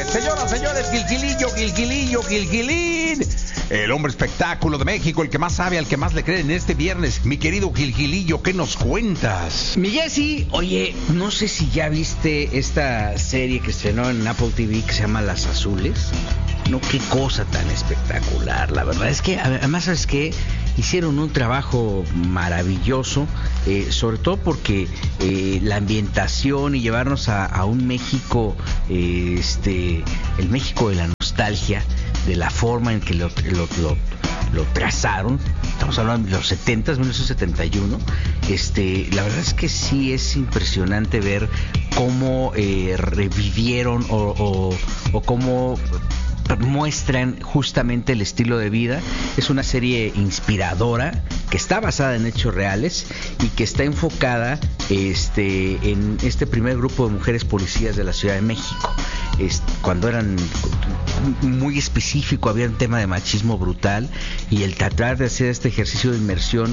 Señoras, señores, Gilgilín. El hombre espectáculo de México, el que más sabe, al que más le creen en este viernes. Mi querido Gilgilillo, ¿qué nos cuentas? Mi Jessy, oye, no sé si ya viste esta serie que estrenó en Apple TV que se llama Las Azules. No, qué cosa tan espectacular. La verdad es que, además, ¿sabes qué? Hicieron un trabajo maravilloso, sobre todo porque la ambientación y llevarnos a un México, el México de la nostalgia, de la forma en que lo trazaron. Estamos hablando de los 70, 1971. La verdad es que sí es impresionante ver cómo revivieron o cómo muestran justamente el estilo de vida. Es una serie inspiradora que está basada en hechos reales y que está enfocada en este primer grupo de mujeres policías de la Ciudad de México. Cuando eran muy específico, había un tema de machismo brutal, y el tratar de hacer este ejercicio de inmersión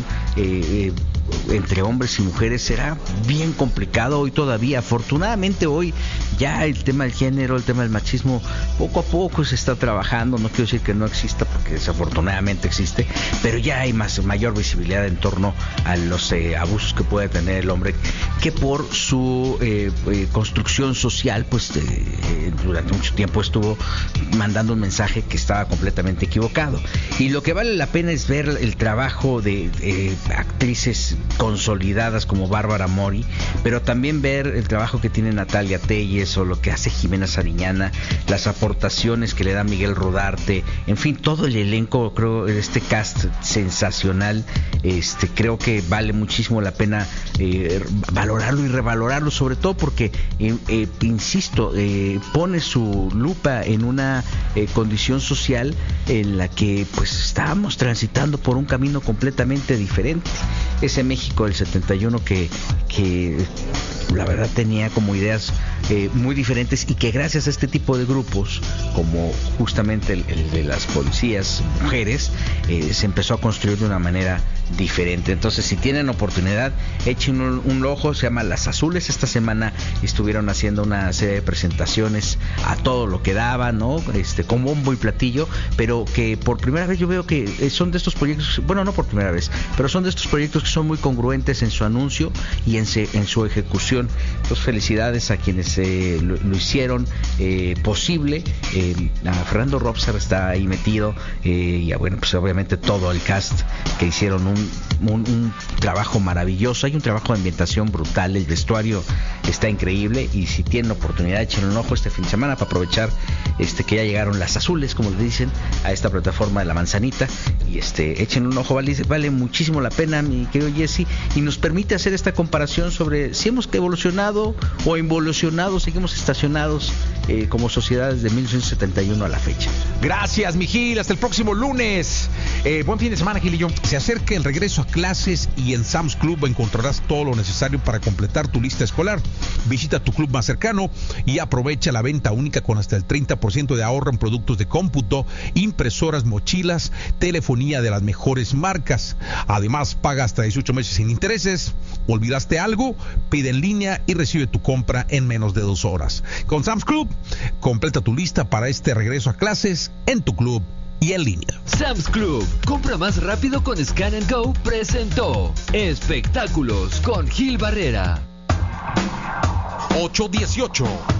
entre hombres y mujeres era bien complicado. Hoy todavía, afortunadamente hoy ya el tema del género, el tema del machismo, poco a poco se está trabajando. No quiero decir que no exista, porque desafortunadamente existe, pero ya hay mayor visibilidad en torno a los abusos que puede tener el hombre, que por su construcción social, pues durante mucho tiempo estuvo mandando un mensaje que estaba completamente equivocado. Y lo que vale la pena es ver el trabajo de actrices consolidadas como Bárbara Mori, pero también ver el trabajo que tiene Natalia Telles o lo que hace Jimena Sariñana, las aportaciones que le da Miguel Rodarte, en fin, todo el elenco. Creo este cast sensacional. Creo que vale muchísimo la pena valorarlo y revalorarlo, sobre todo porque insisto, pone su lupa en una condición social en la que pues estábamos transitando por un camino completamente diferente. Ese México del 71 que la verdad tenía como ideas muy diferentes, y que gracias a este tipo de grupos, como justamente el de las policías mujeres, se empezó a construir de una manera diferente. Entonces, si tienen oportunidad, echen un ojo. Se llama Las Azules. Esta semana estuvieron haciendo una serie de presentaciones a todo lo que daba, ¿no? Con bombo y platillo, pero que por primera vez yo veo que son de estos proyectos, bueno, no por primera vez, pero son de estos proyectos que son muy congruentes en su anuncio y en su ejecución. Entonces, felicidades a quienes lo hicieron posible. A Fernando Robsar está ahí metido, y bueno, pues obviamente todo el cast, que hicieron un trabajo maravilloso. Hay un trabajo de ambientación brutal, el vestuario está increíble, y si tienen oportunidad, echen un ojo este fin de semana para aprovechar que ya llegaron Las Azules, como le dicen, a esta plataforma de La Manzanita, y echen un ojo. Vale muchísimo la pena, mi querido Jesse, y nos permite hacer esta comparación sobre si hemos evolucionado o involucionado, seguimos estacionados como sociedad desde 1971 a la fecha. Gracias, mi Gil, hasta el próximo lunes. Buen fin de semana, Gilillo. Se acerca el regreso a clases, y en Sam's Club encontrarás todo lo necesario para completar tu lista escolar. Visita tu club más cercano y aprovecha la venta única con hasta el 30% de ahorro en productos de cómputo, impresoras, mochilas, telefonía de las mejores marcas. Además, paga hasta 18 meses sin intereses. ¿Olvidaste algo? Pide en línea y recibe tu compra en menos de 2 horas. Con Sam's Club, completa tu lista para este regreso a clases en tu club y en línea. Sam's Club, compra más rápido con Scan & Go, presentó Espectáculos con Gil Barrera. 8:18